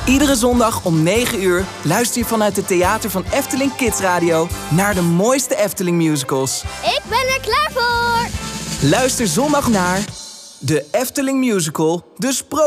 Iedere zondag om 9 uur luister je vanuit het theater van Efteling Kids Radio naar de mooiste Efteling musicals. Ik ben er klaar voor! Luister zondag naar de Efteling Musical, De Sprookjes.